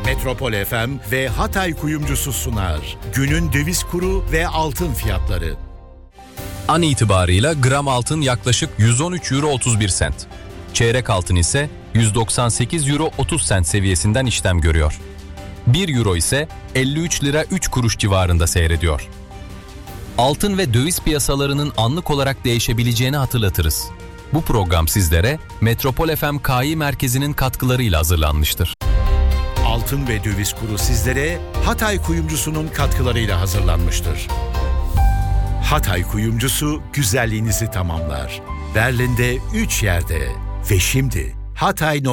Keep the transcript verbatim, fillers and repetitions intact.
Metropol F M ve Hatay Kuyumcusu sunar. Günün döviz kuru ve altın fiyatları. An itibarıyla gram altın yaklaşık yüz on üç euro otuz bir sent. Çeyrek altın ise yüz doksan sekiz euro otuz sent seviyesinden işlem görüyor. bir euro ise elli üç lira üç kuruş civarında seyrediyor. Altın ve döviz piyasalarının anlık olarak değişebileceğini hatırlatırız. Bu program sizlere Metropol F M K İ Merkezi'nin katkılarıyla hazırlanmıştır. Altın ve döviz kuru sizlere Hatay Kuyumcusu'nun katkılarıyla hazırlanmıştır. Hatay Kuyumcusu güzelliğinizi tamamlar. Berlin'de üç yerde ve şimdi Hatay